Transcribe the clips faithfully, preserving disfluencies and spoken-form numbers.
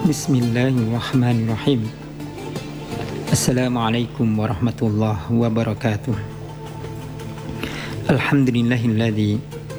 Bismillahirrahmanirrahim. Assalamualaikum warahmatullahi wabarakatuh. Alhamdulillahilladzi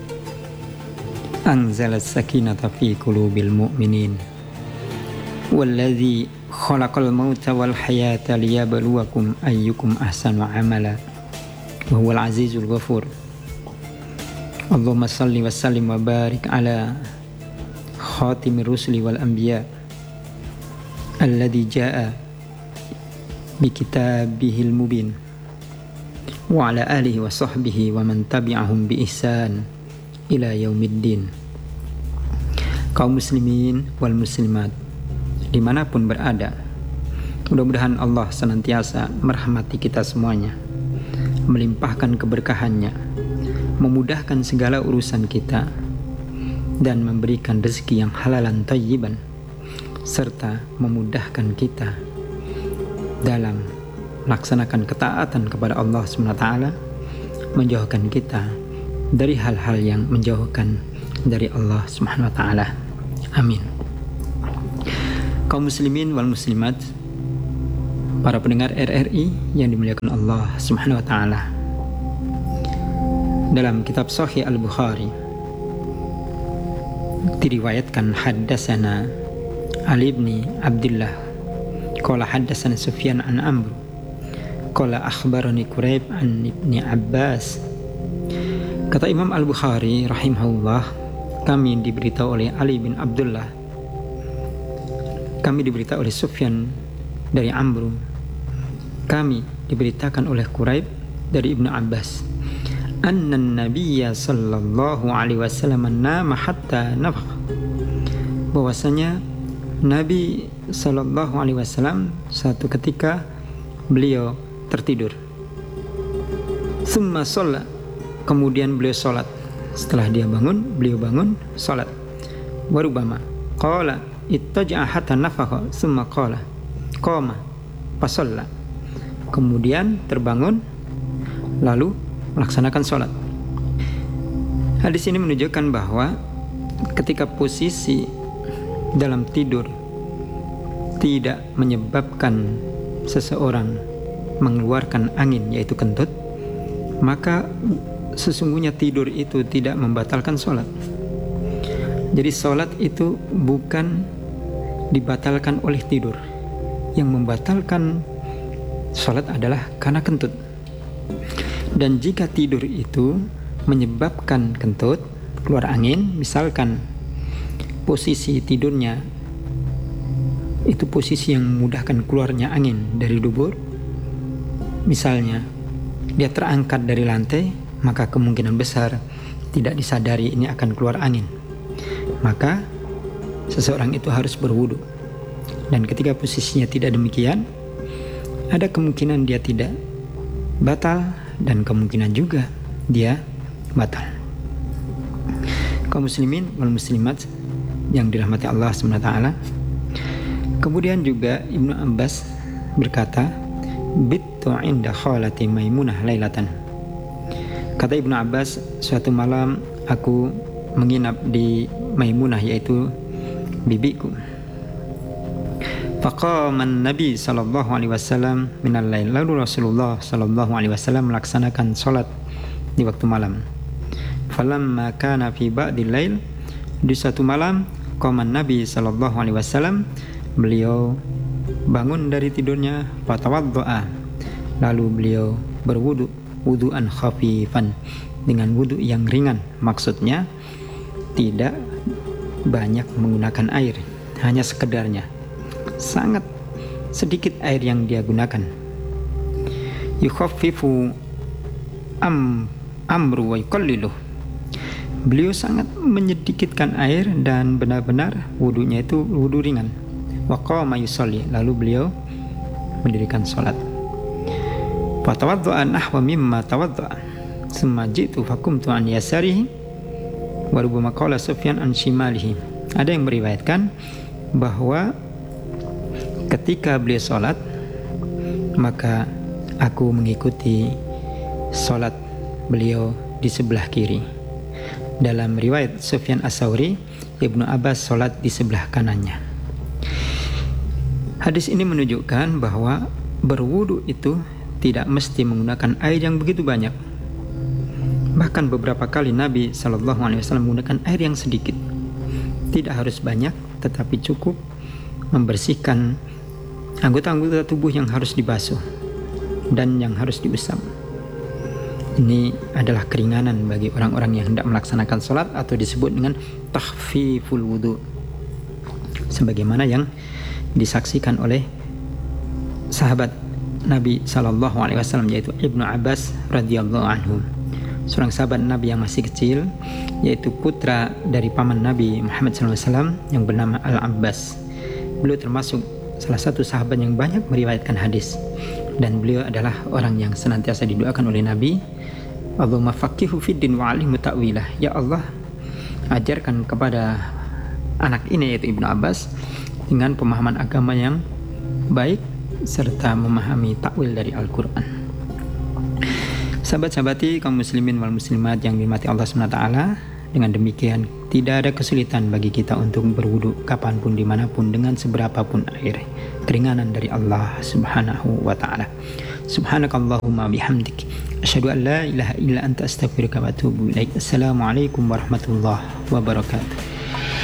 anzala as-sakinata fi qulubil mu'minin walladzi khalaqal mauta wal hayata liyabluwakum ayyukum ahsanu amala wa huwal azizul ghafur. Allahumma salli wa sallim wa barik ala khatimir rusuli wal anbiya alladzi jaa bi kitabihil mubin wa ala alihi wa sahbihi wa man tabi'ahum bi ihsan ila yaumiddin. Kaum muslimin wal muslimat dimanapun berada, mudah-mudahan Allah senantiasa merahmati kita semuanya, melimpahkan keberkahannya, memudahkan segala urusan kita, dan memberikan rezeki yang halalan thayyiban, serta memudahkan kita dalam melaksanakan ketaatan kepada Allah subhanahu wa taala, menjauhkan kita dari hal-hal yang menjauhkan dari Allah subhanahu wa taala. Amin. Kaum muslimin wal muslimat, para pendengar R R I yang dimuliakan Allah subhanahu wa taala, dalam kitab Sahih Al-Bukhari diriwayatkan haddatsana Ali bin Abdullah qala haddatsana Sufyan an Amr qala akhbarani Quraib an Ibni Abbas. Kata Imam Al-Bukhari rahimahullah, kami diberitahu oleh Ali bin Abdullah, kami diberitahu oleh Sufyan dari Amr, kami diberitakan oleh Quraib dari Ibnu Abbas, anna nabiyya sallallahu alaihi wasallam nama hatta nafakh, bahwasanya Nabi sallallahu alaihi wasallam satu ketika beliau tertidur. Summa sholat, kemudian beliau sholat. Setelah dia bangun, beliau bangun sholat. Warubama qala ittaja'a hatta nafakha summa qala qama fasalla, kemudian terbangun lalu melaksanakan sholat. Hadis ini menunjukkan bahwa ketika posisi dalam tidur tidak menyebabkan seseorang mengeluarkan angin, yaitu kentut, maka sesungguhnya tidur itu tidak membatalkan sholat. Jadi sholat itu bukan dibatalkan oleh tidur. Yang membatalkan sholat adalah karena kentut. Dan jika tidur itu menyebabkan kentut, keluar angin, misalkan posisi tidurnya itu posisi yang memudahkan keluarnya angin dari dubur, misalnya dia terangkat dari lantai, maka kemungkinan besar tidak disadari ini akan keluar angin, maka seseorang itu harus berwudu. Dan ketika posisinya tidak demikian, ada kemungkinan dia tidak batal dan kemungkinan juga dia batal. Kaum muslimin wal muslimat yang dirahmati Allah subhanahu wa taala, kemudian juga Ibnu Abbas berkata, bittu inda khalati Maimunah lailatan. Kata Ibnu Abbas, suatu malam aku menginap di Maimunah, yaitu bibiku. Faqaman Nabi sallallahu alaihi wasallam minal lail, lalu Rasulullah sallallahu alaihi wasallam melaksanakan salat di waktu malam. Falamma kana fi ba'dil lail, di satu malam qaman Nabi sallallahu alaihi wasallam, beliau bangun dari tidurnya, fatawaddoa, lalu beliau berwudu, wudu'an khafifan, dengan wudu yang ringan, maksudnya tidak banyak menggunakan air, hanya sekedarnya, sangat sedikit air yang dia gunakan. Yukhaffifu am amru wa yuqalliluh, beliau sangat menyedikitkan air dan benar-benar wudunya itu wudu ringan. Wa qama yusalli, lalu beliau mendirikan salat. Fatawadda'a nahwa mimma tawadda'a summa ji'tu fakumtu an yasarihi wa rubbama qala Sufyan an shimalihi. Ada yang meriwayatkan bahwa ketika beliau salat, maka aku mengikuti salat beliau di sebelah kiri. Dalam riwayat Sufyan As-Tsauri, Ibnu Abbas salat di sebelah kanannya. Hadis ini menunjukkan bahwa berwudu itu tidak mesti menggunakan air yang begitu banyak. Bahkan beberapa kali Nabi shallallahu alaihi wasallam menggunakan air yang sedikit. Tidak harus banyak, tetapi cukup membersihkan anggota-anggota tubuh yang harus dibasuh dan yang harus diusap. Ini adalah keringanan bagi orang-orang yang hendak melaksanakan sholat, atau disebut dengan takhfiful wudu, sebagaimana yang disaksikan oleh sahabat Nabi Shallallahu Alaihi Wasallam, yaitu Ibnu Abbas radhiyallahu anhu, seorang sahabat Nabi yang masih kecil, yaitu putra dari paman Nabi Muhammad Shallallahu Alaihi Wasallam yang bernama Al-Abbas. Beliau termasuk salah satu sahabat yang banyak meriwayatkan hadis, dan beliau adalah orang yang senantiasa didoakan oleh Nabi, Allahumma faqihu fiddin wa alimhu ta'wilah, ya Allah ajarkan kepada anak ini, yaitu Ibnu Abbas, dengan pemahaman agama yang baik serta memahami takwil dari Al-Quran. Sahabat-sahabati kaum muslimin wal muslimat yang dirahmati Allah subhanahu wa taala, dengan demikian tidak ada kesulitan bagi kita untuk berwudu kapanpun, dimanapun, dengan seberapapun air. Keringanan dari Allah subhanahu wa ta'ala. Subhanakallahumma bihamdik, asyhadu an la ilaha illa anta astaghfiruka wa atubu ilaik. Assalamualaikum warahmatullahi wabarakatuh.